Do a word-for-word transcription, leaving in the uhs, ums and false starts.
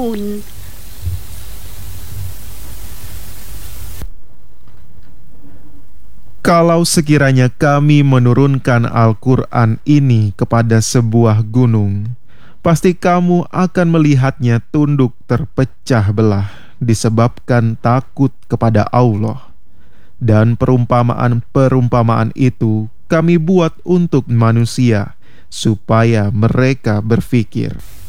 Kalau sekiranya kami menurunkan Al-Quran ini kepada sebuah gunung, pasti kamu akan melihatnya tunduk terpecah belah disebabkan takut kepada Allah. Dan perumpamaan-perumpamaan itu kami buat untuk manusia, supaya mereka berfikir.